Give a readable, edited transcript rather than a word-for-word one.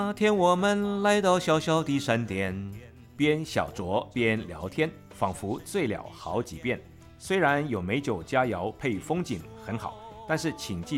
那天我们来到小小的山巅，边小酌边聊天，仿佛醉了好几遍。虽然有美酒佳肴配风景很好，但是请记